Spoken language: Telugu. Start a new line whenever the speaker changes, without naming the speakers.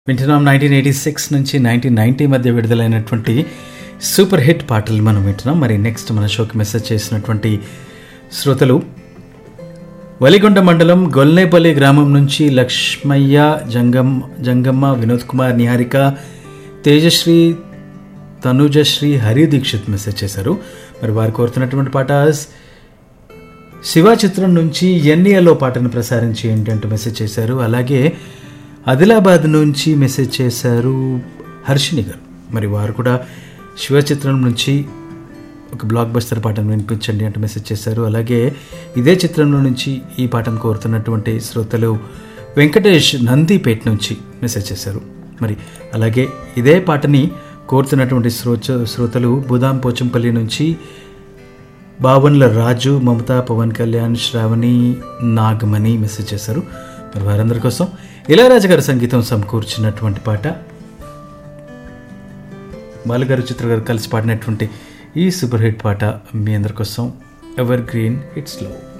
వింటున్నాం 1986 నుంచి 1990 మధ్య విడుదలైనటువంటి సూపర్ హిట్ పాటలు మనం వింటున్నాం. మరి నెక్స్ట్ మన షోకి మెసేజ్ చేసినటువంటి శ్రోతలు వలిగొండ మండలం గొల్నేపల్లి గ్రామం నుంచి లక్ష్మయ్య, జంగమ్మ, వినోద్ కుమార్, నిహారిక, తేజశ్రీ, తనుజశ్రీ, హరి దీక్షిత్ మెసేజ్ చేశారు. మరి వారు కోరుతున్నటువంటి పాట శివ చిత్రం నుంచి ఎన్నియలో పాటను ప్రసారించి ఏంటంటూ మెసేజ్ చేశారు. అలాగే ఆదిలాబాద్ నుంచి మెసేజ్ చేశారు హర్షిని గారు. మరి వారు కూడా శివ చిత్రం నుంచి ఒక బ్లాక్ బస్టర్ పాటను వినిపించండి అంటూ మెసేజ్ చేశారు. అలాగే ఇదే చిత్రంలో నుంచి ఈ పాటను కోరుతున్నటువంటి శ్రోతలు వెంకటేష్ నందిపేట నుంచి మెసేజ్ చేశారు. మరి అలాగే ఇదే పాటని కోరుతున్నటువంటి శ్రోతలు బుదాం పోచంపల్లి నుంచి బావన్ల రాజు, మమతా, పవన్ కళ్యాణ్, శ్రావణి, నాగమణి మెసేజ్ చేశారు. మరి వారందరి కోసం ఇళయరాజా గారు సంగీతం సమకూర్చినటువంటి పాట, బాలుగారు, చిత్ర గారు కలిసి పాడినటువంటి ఈ సూపర్ హిట్ పాట మీ అందరి కోసం ఎవర్ గ్రీన్ హిట్స్లో.